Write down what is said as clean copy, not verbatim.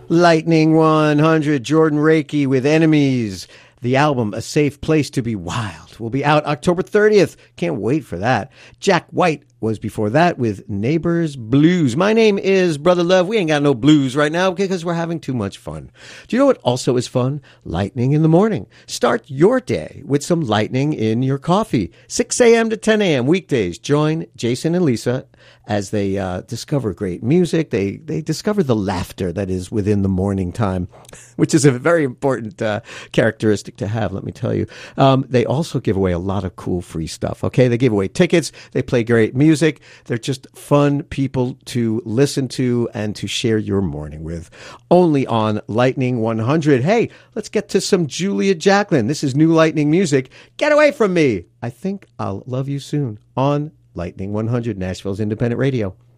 Lightning 100, Jordan Reiki with Enemies. The album, A Safe Place to Be Wild, will be out October 30th. Can't wait for that. Jack White was before that with Neighbors Blues. My name is Brother Love. We ain't got no blues right now because we're having too much fun. Do you know what also is fun? Lightning in the morning. Start your day with some lightning in your coffee. 6 a.m. to 10 a.m. weekdays. Join Jason and Lisa as they discover great music. They discover the laughter that is within the morning time, which is a very important characteristic to have, let me tell you. They also give away a lot of cool free stuff, okay? They give away tickets. They play great music. They're just fun people to listen to and to share your morning with. Only on Lightning 100. Hey, let's get to some Julia Jacklin. This is new Lightning music. Get away from me. I think I'll love you soon on Lightning 100, Nashville's independent radio.